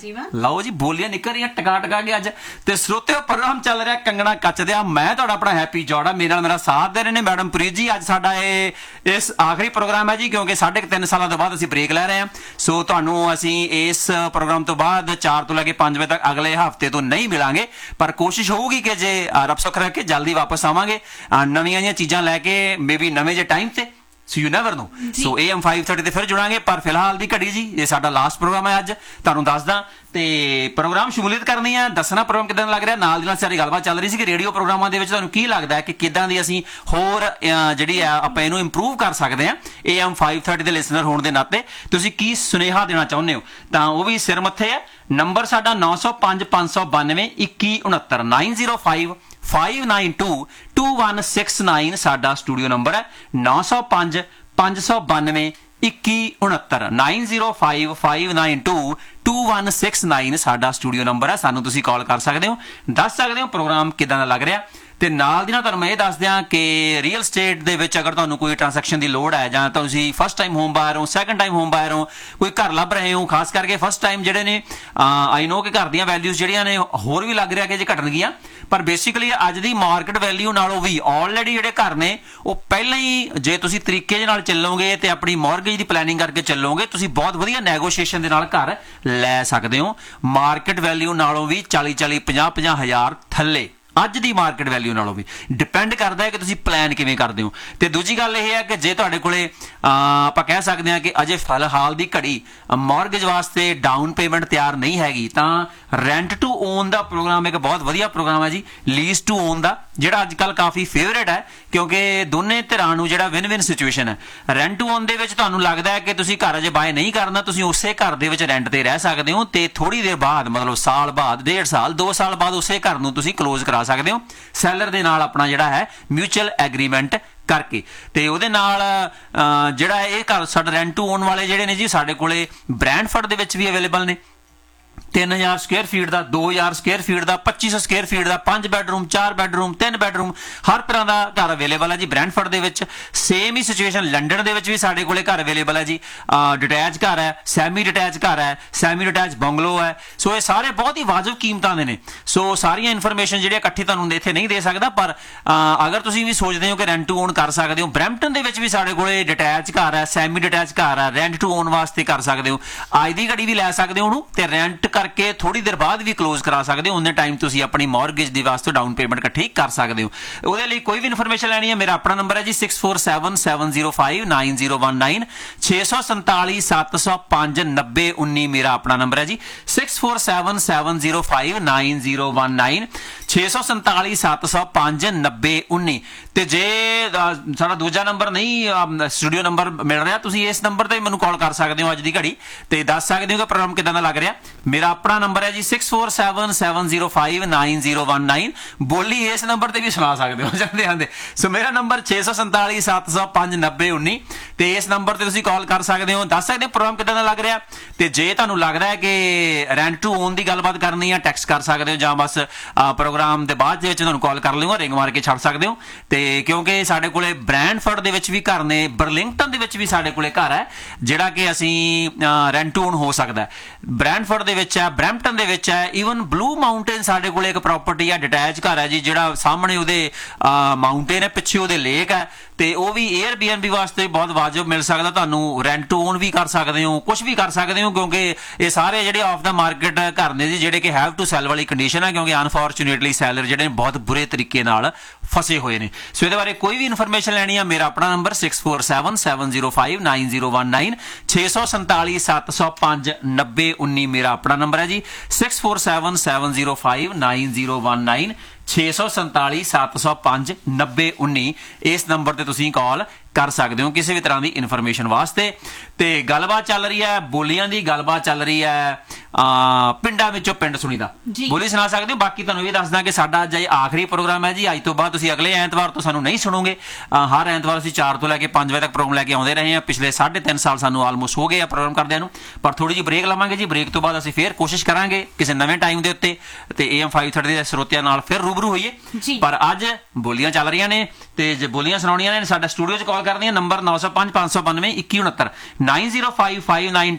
जी मैं ਲਓ ਜੀ ਬੋਲੀਆਂ ਨਿਕਲ ਰਹੀਆਂ ਟਕਾ ਟਕਾ ਕੇ ਅੱਜ ਤੇ ਸਰੋਤਿਓ ਪ੍ਰੋਗਰਾਮ ਚੱਲ ਰਿਹਾ ਕੰਗਣਾ ਕੱਚ ਦਿਆ ਮੈਂ ਤੁਹਾਡਾ ਆਪਣਾ ਹੈਪੀ ਜੋੜਾ ਮੇਰੇ ਨਾਲ ਮੇਰਾ ਸਾਥ ਦੇ ਰਹੇ ਨੇ ਮੈਡਮ ਪ੍ਰੀਤ ਜੀ ਅੱਜ ਸਾਡਾ ਇਹ ਇਸ ਆਖਰੀ ਪ੍ਰੋਗਰਾਮ ਹੈ ਜੀ ਕਿਉਂਕਿ 3.5 ਸਾਲਾਂ ਤੋਂ ਬਾਅਦ ਅਸੀਂ ਬ੍ਰੇਕ ਲੈ ਰਹੇ ਹਾਂ ਸੋ ਤੁਹਾਨੂੰ ਅਸੀਂ ਇਸ ਪ੍ਰੋਗਰਾਮ ਤੋਂ ਬਾਅਦ 4 ਤੋਂ ਲੈ ਕੇ 5 ਵਜੇ ਤੱਕ ਅਗਲੇ ਹਫਤੇ ਤੋਂ ਨਹੀਂ ਮਿਲਾਂਗੇ ਪਰ ਕੋਸ਼ਿਸ਼ ਹੋਊਗੀ ਕਿ ਜੇ ਰੱਬ ਸੁੱਖ ਰੱਖੇ ਜਲਦੀ ਵਾਪਸ ਆਵਾਂਗੇ ਨਵੀਆਂ ਜਿਹੀਆਂ ਚੀਜ਼ਾਂ ਲੈ ਕੇ ਮੇਬੀ ਨਵੇਂ ਜਿਹੇ ਟਾਈਮ ਤੇ so you never know so AM 5:30 ਤੇ ਫਿਰ ਜੁੜਾਂਗੇ ਪਰ ਫਿਲਹਾਲ ਦੀ ਘੜੀ ਜੀ ਇਹ ਸਾਡਾ ਲਾਸਟ ਪ੍ਰੋਗਰਾਮ ਹੈ ਅੱਜ ਤੁਹਾਨੂੰ ਦੱਸਦਾ ਤੇ ਪ੍ਰੋਗਰਾਮ ਸ਼ਮੂਲੀਅਤ ਕਰਨੀ ਹੈ ਦੱਸਣਾ ਪ੍ਰੋਗਰਾਮ ਕਿਦਾਂ ਲੱਗ ਰਿਹਾ ਨਾਲ ਦੀ ਨਾਲ ਸਾਰੀ ਗੱਲਬਾਤ ਚੱਲ ਰਹੀ ਸੀ ਕਿ ਰੇਡੀਓ ਪ੍ਰੋਗਰਾਮਾਂ ਦੇ ਵਿੱਚ ਤੁਹਾਨੂੰ ਕੀ ਲੱਗਦਾ ਹੈ ਕਿ ਕਿਦਾਂ ਦੀ ਅਸੀਂ ਹੋਰ ਜਿਹੜੀ ਆਪਾਂ ਇਹਨੂੰ ਇੰਪਰੂਵ ਕਰ ਸਕਦੇ ਹਾਂ AM 5:30 ਦੇ ਲਿਸਨਰ ਹੋਣ ਦੇ ਨਾਤੇ ਤੁਸੀਂ ਕੀ ਸੁਨੇਹਾ ਦੇਣਾ ਚਾਹੁੰਦੇ ਹੋ ਤਾਂ ਉਹ ਵੀ ਸਿਰ ਮੱਥੇ ਹੈ ਨੰਬਰ ਸਾਡਾ 905 592 2169 905 5922169 ਸਾਡਾ ਸਟੂਡੀਓ ਨੰਬਰ ਹੈ 905 592 2169 905 592 2169 ਸਾਡਾ ਸਟੂਡੀਓ ਨੰਬਰ ਹੈ ਸਾਨੂੰ ਤੁਸੀਂ ਕਾਲ ਕਰ ਸਕਦੇ ਹੋ ਦੱਸ ਸਕਦੇ ਹੋ ਪ੍ਰੋਗਰਾਮ ਕਿਦਾਂ ਦਾ ਲੱਗ ਰਿਹਾ ਤੇ ਨਾਲ ਦੀ ਨਾਲ ਤੁਹਾਨੂੰ ਮੈਂ ਇਹ ਦੱਸ ਦਿਆਂ ਕਿ ਰੀਅਲ ਸਟੇਟ ਦੇ ਵਿੱਚ ਅਗਰ ਤੁਹਾਨੂੰ ਕੋਈ ਟ੍ਰਾਂਜੈਕਸ਼ਨ ਦੀ ਲੋੜ ਹੈ ਜਾਂ ਤੁਸੀਂ ਫਸਟ ਟਾਈਮ ਹੋਮ ਬਾਇਰ ਹੋ ਸੈਕੰਡ ਟਾਈਮ ਹੋਮ ਬਾਇਰ ਹੋ ਕੋਈ ਘਰ ਲੱਭ ਰਹੇ ਹੋ ਖਾਸ ਕਰਕੇ ਫਸਟ ਟਾਈਮ ਜਿਹੜੇ ਨੇ ਆਈ ਨੋ ਕਿ ਘਰ ਦੀਆਂ ਵੈਲਿਊਜ਼ ਜਿਹੜੀਆਂ ਨੇ ਹੋਰ ਵੀ ਲੱਗ ਰਿਹਾ ਕਿ ਜੇ ਘਟਣਗੀਆਂ ਪਰ ਬੇਸਿਕਲੀ ਅੱਜ ਦੀ ਮਾਰਕੀਟ ਵੈਲਿਊ ਨਾਲੋਂ ਵੀ ਆਲਰੇਡੀ ਜਿਹੜੇ ਘਰ ਨੇ ਉਹ ਪਹਿਲਾਂ ਹੀ ਜੇ ਤੁਸੀਂ ਤਰੀਕੇ ਦੇ ਨਾਲ ਚੱਲੋਗੇ ਤੇ ਆਪਣੀ ਮਾਰਗੇਜ ਦੀ ਪਲੈਨਿੰਗ ਕਰਕੇ ਚੱਲੋਗੇ ਤੁਸੀਂ ਬਹੁਤ ਵਧੀਆ ਨੈਗੋਸ਼ੀਏਸ਼ਨ ਦੇ ਨਾਲ ਘਰ ਲੈ ਸਕਦੇ ਹੋ ਮਾਰਕੀਟ ਵੈਲਿਊ ਨਾਲੋਂ ਵੀ 40 50 ਹਜ਼ਾਰ ਥੱਲੇ ਅੱਜ ਦੀ ਮਾਰਕੀਟ ਵੈਲਿਊ ਨਾਲੋਂ ਵੀ ਡਿਪੈਂਡ ਕਰਦਾ ਹੈ ਕਿ ਤੁਸੀਂ ਪਲਾਨ ਕਿਵੇਂ ਕਰਦੇ ਹੋ ਤੇ ਦੂਜੀ ਗੱਲ ਇਹ ਹੈ ਕਿ ਜੇ ਤੁਹਾਡੇ ਕੋਲੇ ਆਪਾਂ ਕਹਿ ਸਕਦੇ ਹਾਂ ਕਿ ਅਜੇ ਫਿਲਹਾਲ ਦੀ ਘੜੀ ਮਾਰਗੇਜ ਵਾਸਤੇ ਡਾਊਨ ਪੇਮੈਂਟ ਤਿਆਰ ਨਹੀਂ ਹੈਗੀ ਤਾਂ rent to on the programme ਇੱਕ ਬਹੁਤ ਵਧੀਆ ਪ੍ਰੋਗਰਾਮ ਹੈ ਜੀ ਲੀਜ਼ ਟੂ ਓਨ ਦਾ ਜਿਹੜਾ ਅੱਜ ਕੱਲ ਕਾਫੀ ਫੇਵਰੇਟ ਹੈ ਕਿਉਂਕਿ ਦੋਨੇ ਧਿਰਾਂ ਨੂੰ ਜਿਹੜਾ ਵਿਨ ਵਿਨ ਸਿਚੁਏਸ਼ਨ ਹੈ ਰੈਂਟ ਟੂ ਓਨ ਦੇ ਵਿੱਚ ਤੁਹਾਨੂੰ ਲੱਗਦਾ ਹੈ ਕਿ ਤੁਸੀਂ ਘਰ ਅਜੇ ਬਾਏ ਨਹੀਂ ਕਰਨਾ ਤੁਸੀਂ ਉਸੇ ਘਰ ਦੇ ਵਿੱਚ ਰੈਂਟ ਤੇ ਰਹਿ ਸਕਦੇ ਹੋ ਤੇ ਥੋੜੀ ਦੇਰ ਬਾਅਦ ਮਤਲਬ ਸਾਲ ਬਾਅਦ 1.5 ਸਾਲ 2 ਸਾਲ ਬਾਅਦ ਉਸੇ ਘਰ ਨੂੰ ਤੁਸੀਂ ਕਲੋਜ਼ ਕਰਾ ਸਕਦੇ ਹੋ ਸੈਲਰ ਦੇ ਨਾਲ ਆਪਣਾ ਜਿਹੜਾ ਹੈ ਮਿਊਚੁਅਲ ਐਗਰੀਮੈਂਟ ਕਰਕੇ ਤੇ ਉਹਦੇ ਨਾਲ ਜਿਹੜਾ ਇਹ ਘਰ ਸਾਡਾ ਰੈਂਟ ਟੂ ਓਨ ਵਾਲੇ ਜਿਹੜੇ ਨੇ ਜੀ ਸਾਡੇ ਕੋਲੇ ਬ੍ਰੈਂਡਫੋਰਡ ਦੇ ਵਿੱਚ ਵੀ ਅਵੇਲੇਬਲ ਨੇ 3000 ਸਕੁਅਰ ਫੀਟ ਦਾ 2000 ਸਕੁਅਰ ਫੀਟ ਦਾ 2500 ਸਕੁਅਰ ਫੀਟ ਦਾ 5 ਬੈਡਰੂਮ 4 ਬੈਡਰੂਮ 3 ਬੈਡਰੂਮ ਹਰ ਤਰ੍ਹਾਂ ਦਾ ਘਰ ਅਵੇਲੇਬਲ ਹੈ ਜੀ ਬ੍ਰੈਂਡਫੋਰਡ ਦੇ ਵਿੱਚ ਸੇਮ ਹੀ ਸਿਚੁਏਸ਼ਨ ਲੰਡਨ ਦੇ ਵਿੱਚ ਵੀ ਸਾਡੇ ਕੋਲੇ ਘਰ ਅਵੇਲੇਬਲ ਹੈ ਜੀ ਡਿਟੈਚ ਘਰ ਹੈ ਸੈਮੀ ਡਿਟੈਚ ਘਰ ਹੈ ਸੈਮੀ ਡਿਟੈਚ ਬੰਗਲੋ ਹੈ ਸੋ ਇਹ ਸਾਰੇ ਬਹੁਤ ਹੀ ਵਾਜਬ ਕੀਮਤਾਂ ਦੇ ਨੇ ਸੋ ਸਾਰੀਆਂ ਇਨਫੋਰਮੇਸ਼ਨ ਜਿਹੜੀਆਂ ਇਕੱਠੀ ਤੁਹਾਨੂੰ ਇੱਥੇ ਨਹੀਂ ਦੇ ਸਕਦਾ ਪਰ ਅਗਰ ਤੁਸੀਂ ਵੀ ਸੋਚਦੇ ਹੋ ਕਿ ਰੈਂਟ ਟੂ ਓਨ ਕਰ ਸਕਦੇ ਹੋ ਬਰੈਂਪਟਨ ਦੇ ਵਿੱਚ ਵੀ ਸਾਡੇ ਕੋਲੇ ਡਿਟੈਚ ਘਰ ਹੈ ਸੈਮੀ ਡਿਟੈਚ ਘਰ ਹੈ ਰੈਂਟ ਟੂ ਓਨ ਵਾਸਤੇ ਕਰ ਸਕਦੇ ਹੋ ਅੱਜ ਦੀ ਘੜੀ ਵੀ ਲੈ ਸਕਦੇ ਹੋ ਉਹਨੂੰ ਤੇ ਰੈਂਟ ਕਰਕੇ ਥੋੜੀ ਦੇਰ ਬਾਅਦ ਵੀ ਕਲੋਜ਼ ਕਰਾ ਸਕਦੇ ਹੋ ਉਹਨੇ ਟਾਈਮ ਤੁਸੀਂ ਆਪਣੀ ਮਾਰਗੇਜ ਦੀ ਵਾਸਤੇ ਡਾਊਨ ਪੇਮੈਂਟ ਇਕੱਠੀ ਕਰ ਸਕਦੇ ਹੋ ਉਹਦੇ ਲਈ ਕੋਈ ਵੀ ਇਨਫੋਰਮੇਸ਼ਨ ਲੈਣੀ ਹੈ ਮੇਰਾ ਆਪਣਾ ਨੰਬਰ ਹੈ ਜੀ 6477059019 6477059019 ਮੇਰਾ ਆਪਣਾ ਨੰਬਰ ਹੈ ਜੀ 6477059019 6477059019 ਤੇ ਜੇ ਸਾਡਾ ਦੂਜਾ ਨੰਬਰ ਨਹੀਂ ਸਟੂਡੀਓ ਨੰਬਰ ਮਿਲ ਰਿਹਾ ਤੁਸੀਂ ਇਸ ਨੰਬਰ ਤੇ ਮੈਨੂੰ ਕਾਲ ਕਰ ਸਕਦੇ ਹੋ ਅੱਜ ਦੀ ਘੜੀ ਤੇ ਦੱਸ ਸਕਦੇ ਹੋ ਕਿ ਪ੍ਰੋਗਰਾਮ ਕਿਦਾਂ ਦਾ ਲੱਗ ਰਿਹਾ ਮੇਰਾ ਆਪਣਾ ਨੰਬਰ ਹੈ ਜੀ 6477059019 ਬੋਲੀ ਇਸ ਨੰਬਰ ਤੇ ਵੀ ਸੁਣਾ ਸਕਦੇ ਹੋ ਜਾਂਦੇ ਆਂਦੇ ਸੋ ਮੇਰਾ ਨੰਬਰ 6477059019 ਤੇ ਇਸ ਨੰਬਰ ਤੇ ਤੁਸੀਂ ਕਾਲ ਕਰ ਸਕਦੇ ਹੋ ਦੱਸ ਸਕਦੇ ਹੋ ਪ੍ਰੋਗਰਾਮ ਕਿਦਾਂ ਦਾ ਲੱਗ ਰਿਹਾ ਤੇ ਜੇ ਤੁਹਾਨੂੰ ਲੱਗਦਾ ਹੈ ਕਿ ਰੈਂਟ ਟੂ ਓਨ ਦੀ ਗੱਲਬਾਤ ਕਰਨੀ ਹੈ ਟੈਕਸਟ ਕਰ ਸਕਦੇ ਹੋ ਜਾਂ ਬਸ ਪ੍ਰੋਗਰਾਮ ਦੇ ਬਾਅਦ ਦੇ ਵਿੱਚ ਤੁਹਾਨੂੰ ਕਾਲ ਕਰ ਲਵਾਂਗਾ ਰਿੰਗ ਮਾਰ ਕੇ ਛੱਡ ਸਕਦੇ ਹੋ ਤੇ ਕਿਉਂਕਿ ਸਾਡੇ ਕੋਲੇ ਬ੍ਰੈਂਡਫੋਰਡ ਦੇ ਵਿੱਚ ਵੀ ਘਰ ਨੇ ਬਰਲਿੰਗਟਨ ਦੇ ਵਿੱਚ ਵੀ ਸਾਡੇ ਕੋਲੇ ਘਰ ਹੈ ਜਿਹੜਾ ਕਿ ਅਸੀਂ ਰੈਂਟ ਟੂ ਓਨ ਹੋ ਸਕਦਾ ਬ੍ਰੈਂਡਫੋਰਡ ਦੇ ਵਿੱਚ ਹੈ ਬਰੈਂਪਟਨ ਦੇ ਵਿੱਚ ਹੈ ਈਵਨ ਬਲੂ ਮਾਊਂਟੇਨ ਸਾਡੇ ਕੋਲੇ ਇੱਕ ਪ੍ਰਾਪਰਟੀ ਹੈ ਡਿਟੈਚ ਘਰ ਹੈ ਜੀ ਜਿਹੜਾ ਸਾਹਮਣੇ ਉਹਦੇ ਮਾਊਂਟੇਨ ਹੈ ਪਿੱਛੇ ਉਹਦੇ ਲੇਕ ਹੈ ਤੇ ਉਹ ਵੀ 에ਅਰਬੀਐਨਬੀ ਵਾਸਤੇ ਬਹੁਤ ਵਾਜਬ ਮਿਲ ਸਕਦਾ ਤੁਹਾਨੂੰ ਰੈਂਟ ਟੂ ਓਨ ਵੀ ਕਰ ਸਕਦੇ ਹੋ ਕੁਝ ਵੀ ਕਰ ਸਕਦੇ ਹੋ ਕਿਉਂਕਿ ਇਹ ਸਾਰੇ ਜਿਹੜੇ ਆਫ ਦਾ ਮਾਰਕੀਟ ਘਰ ਨੇ ਜੀ ਜਿਹੜੇ ਕਿ ਹੈਵ ਟੂ ਸੈਲ ਵਾਲੀ ਕੰਡੀਸ਼ਨ ਹੈ ਕਿਉਂਕਿ ਅਨਫੋਰਚੂਨੇਟਲੀ ਸੈਲਰ ਜਿਹੜੇ ਬਹੁਤ ਬੁਰੇ ਤਰੀਕੇ ਨਾਲ ਫਸੇ ਹੋਏ ਨੇ ਸੋ ਇਹਦੇ ਬਾਰੇ ਕੋਈ ਵੀ ਇਨਫੋਰਮੇਸ਼ਨ ਲੈਣੀ ਹੈ ਮੇਰਾ ਆਪਣਾ ਨੰਬਰ 6477059019 6477059019 ਮੇਰਾ ਆਪਣਾ ਨੰਬਰ ਹੈ ਜੀ 6477059019 6477059019 ਇਸ ਨੰਬਰ ਤੇ ਤੁਸੀਂ ਕਾਲ ਕਰ ਸਕਦੇ ਹੋ ਕਿਸੇ ਵੀ ਤਰ੍ਹਾਂ ਦੀ ਇਨਫੋਰਮੇਸ਼ਨ ਵਾਸਤੇ ਤੇ ਗੱਲਬਾਤ ਚੱਲ ਰਹੀ ਹੈ ਬੋਲੀਆਂ ਦੀ ਗੱਲਬਾਤ ਚੱਲ ਰਹੀ ਹੈ ਪਿੰਡਾਂ ਵਿੱਚੋਂ ਪਿੰਡ ਸੁਣੀਦਾ ਬੋਲੀ ਸੁਣਾ ਸਕਦੇ ਹੋ ਬਾਕੀ ਤੁਹਾਨੂੰ ਇਹ ਦੱਸਦਾ ਕਿ ਸਾਡਾ ਅੱਜ ਆਖਰੀ ਪ੍ਰੋਗਰਾਮ ਹੈ ਜੀ ਅੱਜ ਤੋਂ ਬਾਅਦ ਤੁਸੀਂ ਅਗਲੇ ਐਤਵਾਰ ਤੋਂ ਸਾਨੂੰ ਨਹੀਂ ਸੁਣੋਗੇ ਹਰ ਐਤਵਾਰ ਅਸੀਂ 4 ਤੋਂ ਲੈ ਕੇ 5 ਵਜੇ ਤੱਕ ਪ੍ਰੋਗਰਾਮ ਲੈ ਕੇ ਆਉਂਦੇ ਰਹੇ ਹਾਂ ਪਿਛਲੇ 3.5 ਸਾਲ ਸਾਨੂੰ ਆਲਮੋਸਟ ਹੋ ਗਏ ਆ ਪ੍ਰੋਗਰਾਮ ਕਰਦਿਆਂ ਨੂੰ ਪਰ ਥੋੜੀ ਜਿਹੀ ਬ੍ਰੇਕ ਲਵਾਂਗੇ ਜੀ ਬ੍ਰੇਕ ਤੋਂ ਬਾਅਦ ਅਸੀਂ ਫੇਰ ਕੋਸ਼ਿਸ਼ ਕਰਾਂਗੇ ਕਿਸੇ ਨਵੇਂ ਟਾਈਮ ਦੇ ਉੱਤੇ ਤੇ AM 5:30 ਦੇ ਸਰੋਤਿਆਂ ਨਾਲ ਫਿਰ ਰੂਬਰੂ ਹੋਈਏ ਪਰ ਅੱਜ ਬੋਲੀਆਂ ਚੱਲ ਰਹੀਆਂ ਨੇ ਤੇ ਜੇ ਬੋਲੀਆਂ ਸੁਣਾਉਣੀਆਂ ਨੇ ਸਾਡਾ ਸਟੂਡੀਓ 'ਚ ਕਾਲ ਕਰਨੀ ਹੈ ਨੰਬਰ 905 592 2169 905592